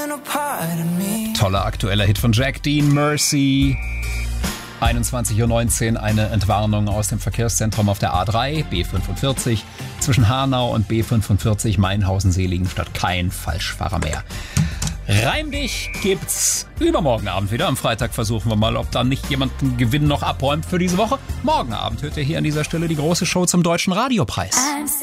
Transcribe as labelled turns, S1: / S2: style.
S1: Toller aktueller Hit von Jack Dean, Mercy. 21:19 Uhr, eine Entwarnung aus dem Verkehrszentrum auf der A3, B45, zwischen Hanau und B45 Mainhausen-Seligenstadt. Kein Falschfahrer mehr. Reim dich gibt's übermorgen Abend wieder. Am Freitag versuchen wir mal, ob da nicht jemand einen Gewinn noch abräumt für diese Woche. Morgen Abend hört ihr hier an dieser Stelle die große Show zum Deutschen Radiopreis.